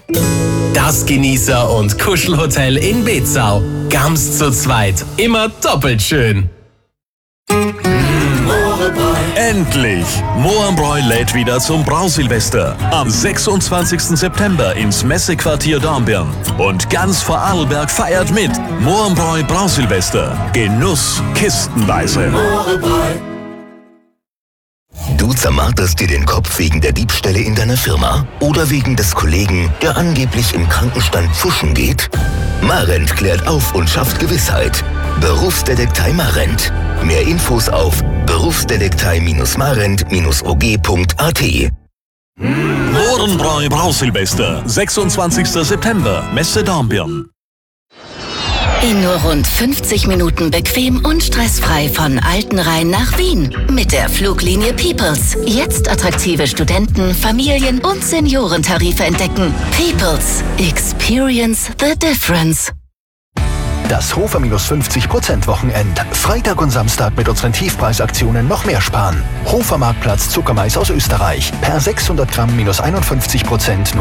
Das Genießer- und Kuschelhotel in Bezau. Ganz zu zweit. Immer doppelt schön. Endlich! Mohrenbräu lädt wieder zum Brausilvester. Am 26. September ins Messequartier Dornbirn. Und ganz Vorarlberg feiert mit. Mohrenbräu Brausilvester. Genuss kistenweise. Du zermarterst dir den Kopf wegen der Diebstähle in deiner Firma oder wegen des Kollegen, der angeblich im Krankenstand pfuschen geht? Marent klärt auf und schafft Gewissheit. Berufsdetektei Marent. Mehr Infos auf berufsdetektei-marent-og.at. Mohrenbräu Brausilvester. 26. September. Messe Dornbirn. In nur rund 50 Minuten bequem und stressfrei von Altenrhein nach Wien. Mit der Fluglinie Peoples. Jetzt attraktive Studenten-, Familien- und Seniorentarife entdecken. Peoples. Experience the difference. Das Hofer-50% Wochenend. Freitag und Samstag mit unseren Tiefpreisaktionen noch mehr sparen. Hofer Marktplatz Zuckermais aus Österreich. Per 600 Gramm -51%.